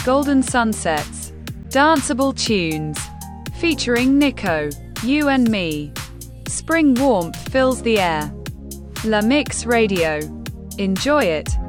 golden sunsets, danceable tunes, featuring Nico, you and me. Spring warmth fills the air. La Mix Radio. Enjoy it.